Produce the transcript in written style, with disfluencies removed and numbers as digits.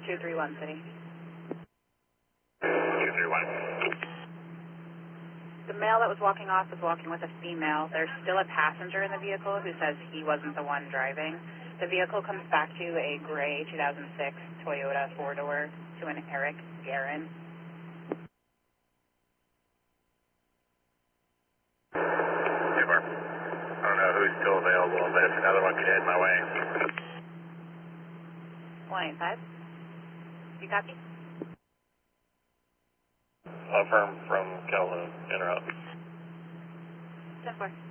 231 City. 231. The male that was walking off was walking with a female. There's still a passenger in the vehicle who says he wasn't the one driving. The vehicle comes back to a gray 2006 Toyota four-door to an Eric Guerin. Super. I don't know who's still available, but if another one could head my way. 185. You copy? Affirm from Calhoun, interrupt. 10-4.